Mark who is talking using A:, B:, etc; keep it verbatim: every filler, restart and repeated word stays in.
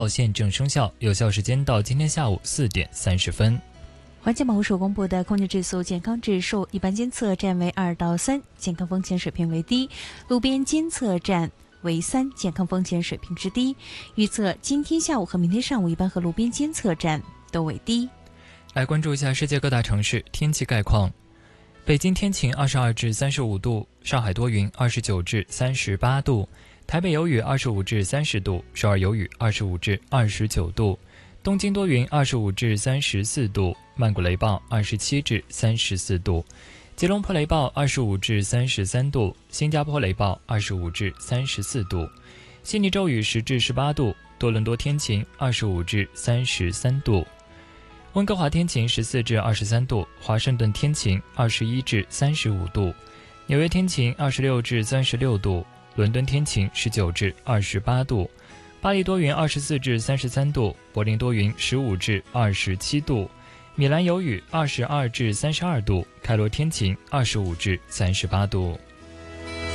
A: 现正生效，有效时间到今天下午四点三十分。
B: 环境保护署公布的空气质素健康指数，一般监测站为二到三，健康风险水平为低；路边监测站为三，健康风险水平之低。预测今天下午和明天上午，一般和路边监测站都为低。
A: 来关注一下世界各大城市天气概况。北京天晴，二十二至三十五度；上海多云，二十九至三十八度；台北有雨，二十五至三十度；首尔有雨，二十五至二十九度；东京多云，二十五至三十四度；曼谷雷暴，二十七至三十四度；吉隆坡雷暴，二十五至三十三度；新加坡雷暴，二十五至三十四度；悉尼骤雨，十至十八度；多伦多天晴，二十五至三十三度；温哥华天晴，十四至二十三度；华盛顿天晴，二十一至三十五度；纽约天晴，二十六至三十六度；伦敦天晴，十九至二十八度；巴黎多云，二十四至三十三度；柏林多云，十五至二十七度；米兰有雨，二十二至三十二度；开罗天晴，二十五至三十八度。